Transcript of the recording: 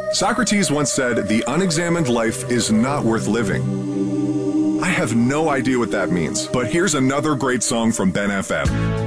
Socrates once said, "The unexamined life is not worth living." I have no idea what that means, but here's another great song from Ben FM.